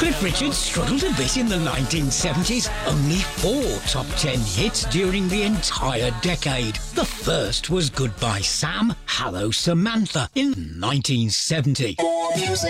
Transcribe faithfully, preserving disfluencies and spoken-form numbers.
Cliff Richard struggled a bit in the nineteen seventies. Only four top ten hits during the entire decade. The first was Goodbye Sam, Hello Samantha in nineteen seventy.